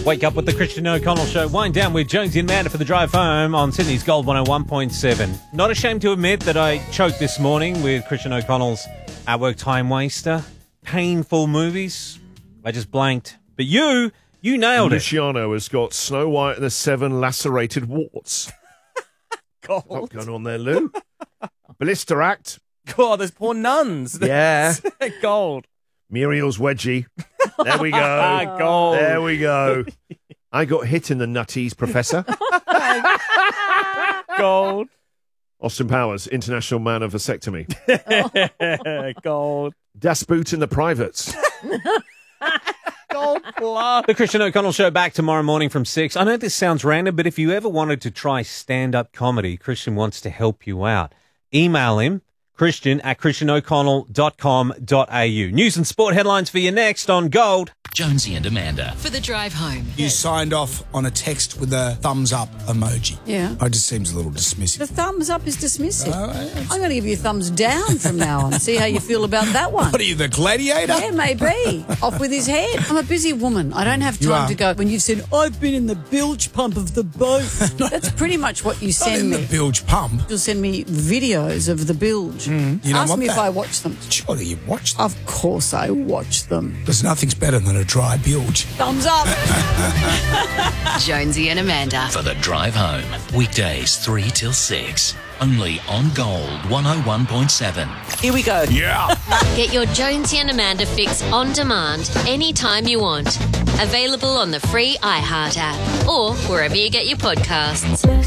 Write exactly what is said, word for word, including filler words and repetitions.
Wake up with the Christian O'Connell Show. Wind down with Jonesy and Amanda for the drive home on Sydney's Gold one oh one point seven. Not ashamed to admit that I choked this morning with Christian O'Connell's At Work Time Waster. Painful movies. I just blanked. But you, you nailed it. Luciano has got Snow White and the Seven Lacerated Warts. God. What's going on there, Lou? Blister Act. God, there's poor nuns. Yeah. Gold. Muriel's Wedgie. There we go. Gold. There we go. I got hit in the nutties, Professor. Gold. Austin Powers, International Man of Vasectomy. Gold. Das Boot in the Privates. Gold plus. The Christian O'Connell Show back tomorrow morning from six. I know this sounds random, but if you ever wanted to try stand-up comedy, Christian wants to help you out. Email him, Christian at christian o'connell dot com dot a u. News and sport headlines for you next on Gold. Jonesy and Amanda. For the drive home. You signed off on a text with a thumbs up emoji. Yeah. It just seems a little dismissive. The thumbs up is dismissive. Oh, it's- I'm going to give you a thumbs down from now on. See how you feel about that one. What are you, the gladiator? Yeah, maybe. Off with his head. I'm a busy woman. I don't have You time are. to go. When you've said, I've been in the bilge pump of the boat. That's pretty much what you Not send in me. the bilge pump. You'll send me videos of the bilge. you don't Ask want me if that. I watch them. Surely you watch them. Of course I watch them. There's nothing's better than a dry bilge. Thumbs up. Jonesy and Amanda. For the drive home. Weekdays three till six. Only on Gold one oh one point seven. Here we go. Yeah. Get your Jonesy and Amanda fix on demand anytime you want. Available on the free iHeart app or wherever you get your podcasts.